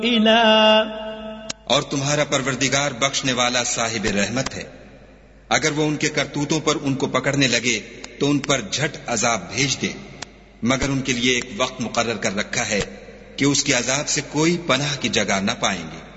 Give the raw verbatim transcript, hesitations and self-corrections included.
और तुम्हारा परवरदिगार बख्शने वाला साहिब रहमत है। अगर वो उनके करतूतों पर उनको पकड़ने लगे तो उन पर झट अजाब भेज दे, मगर उनके लिए एक वक्त मुकर्रर कर रखा है कि उसके अजाब से कोई पनाह की जगह न पाएंगे।